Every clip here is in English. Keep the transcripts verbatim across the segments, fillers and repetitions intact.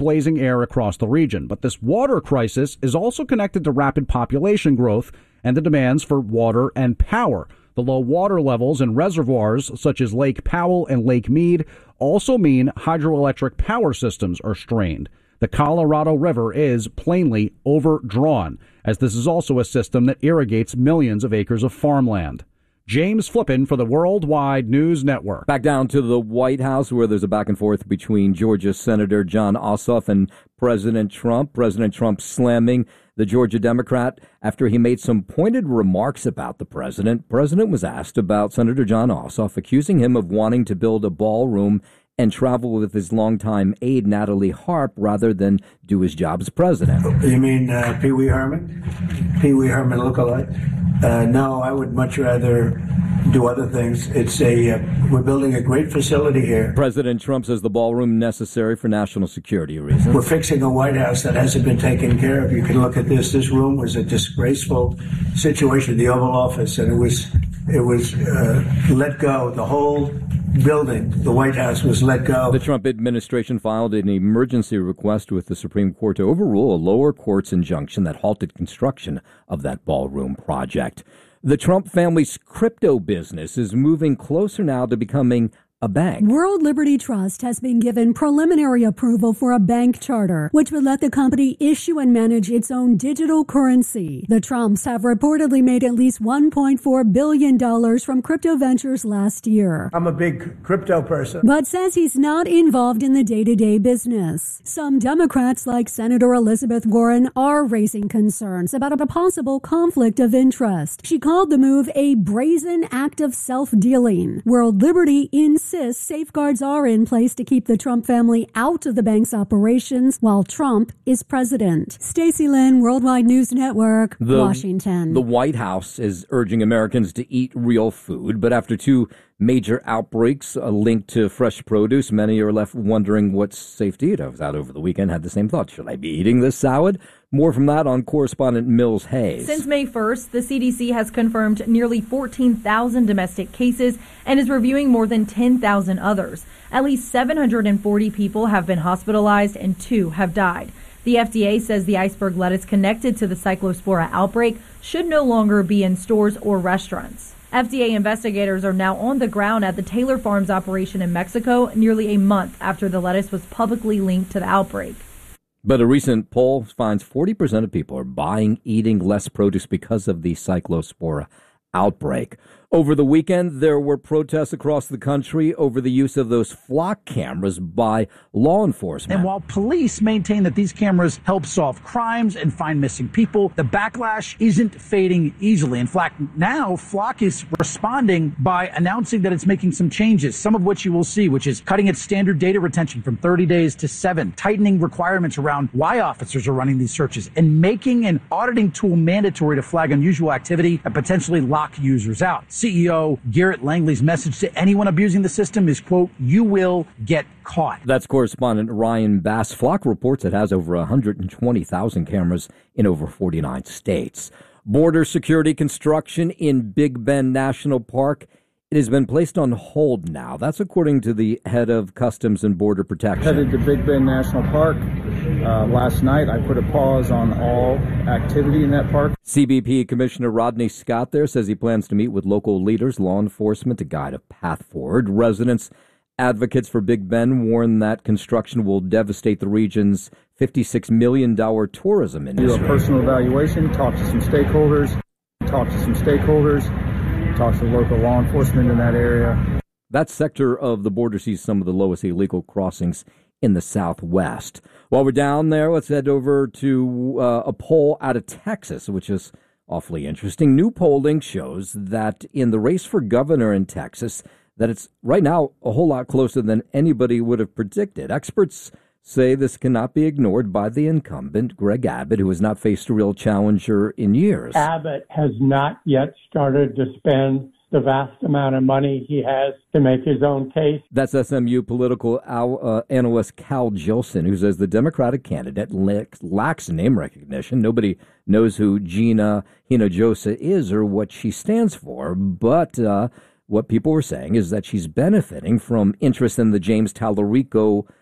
blazing air across the region. But this water crisis is also connected to rapid population growth and the demands for water and power. The low water levels in reservoirs such as Lake Powell and Lake Mead also mean hydroelectric power systems are strained. The Colorado River is plainly overdrawn, as this is also a system that irrigates millions of acres of farmland. James Flippin for the Worldwide News Network. Back down to the White House, where there's a back and forth between Georgia Senator Jon Ossoff and President Trump. President Trump slamming the Georgia Democrat after he made some pointed remarks about the president. President was asked about Senator Jon Ossoff, accusing him of wanting to build a ballroom and travel with his longtime aide, Natalie Harp, rather than do his job as president. You mean uh, Pee Wee Herman? Pee Wee Herman lookalike? Uh, no, I would much rather do other things. It's a, uh, we're building a great facility here. President Trump says the ballroom necessary for national security reasons. We're fixing a White House that hasn't been taken care of. You can look at this. This room was a disgraceful situation, the Oval Office, and it was, it was uh, let go. The whole building, the White House, was let go. The Trump administration filed an emergency request with the Supreme Court to overrule a lower court's injunction that halted construction of that ballroom project. The Trump family's crypto business is moving closer now to becoming a bank. World Liberty Trust has been given preliminary approval for a bank charter, which would let the company issue and manage its own digital currency. The Trumps have reportedly made at least one point four billion dollars from crypto ventures last year. I'm a big crypto person. But says he's not involved in the day-to-day business. Some Democrats, like Senator Elizabeth Warren, are raising concerns about a possible conflict of interest. She called the move a brazen act of self-dealing. World Liberty insists safeguards are in place to keep the Trump family out of the bank's operations while Trump is president. Stacey Lynn, Worldwide News Network, the, Washington. The White House is urging Americans to eat real food, but after two major outbreaks uh, linked to fresh produce, many are left wondering what's safe to eat. I was out over the weekend, had the same thought. Should I be eating this salad? More from that on correspondent Mills Hayes. Since May first, the C D C has confirmed nearly fourteen thousand domestic cases and is reviewing more than ten thousand others. At least seven hundred forty people have been hospitalized and two have died. The F D A says the iceberg lettuce connected to the Cyclospora outbreak should no longer be in stores or restaurants. F D A investigators are now on the ground at the Taylor Farms operation in Mexico, nearly a month after the lettuce was publicly linked to the outbreak. But a recent poll finds forty percent of people are buying, eating less produce because of the Cyclospora outbreak. Over the weekend, there were protests across the country over the use of those flock cameras by law enforcement. And while police maintain that these cameras help solve crimes and find missing people, the backlash isn't fading easily. In fact, now Flock is responding by announcing that it's making some changes, some of which you will see, which is cutting its standard data retention from thirty days to seven, tightening requirements around why officers are running these searches, and making an auditing tool mandatory to flag unusual activity and potentially lock users out. C E O Garrett Langley's message to anyone abusing the system is, quote, "You will get caught." That's correspondent Ryan Bass. Flock reports it has over one hundred twenty thousand cameras in over forty-nine states. Border security construction in Big Bend National Park, it has been placed on hold now. That's according to the head of Customs and Border Protection. Headed to Big Bend National Park. Uh, last night, I put a pause on all activity in that park. C B P Commissioner Rodney Scott there says he plans to meet with local leaders, law enforcement to guide a path forward. Residents, advocates for Big Bend warn that construction will devastate the region's fifty-six million dollars tourism industry. Do a personal evaluation, talk to some stakeholders, talk to some stakeholders, talk to local law enforcement in that area. That sector of the border sees some of the lowest illegal crossings in the Southwest. While we're down there, let's head over to uh, a poll out of Texas, which is awfully interesting. New polling shows that in the race for governor in Texas, that it's right now a whole lot closer than anybody would have predicted. Experts say this cannot be ignored by the incumbent, Greg Abbott, who has not faced a real challenger in years. Abbott has not yet started to spend the vast amount of money he has to make his own case. That's S M U political uh, analyst Cal Jilson, who says the Democratic candidate lacks name recognition. Nobody knows who Gina Hinojosa is or what she stands for, but uh, what people were saying is that she's benefiting from interest in the James Tallarico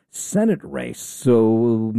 Senate race. So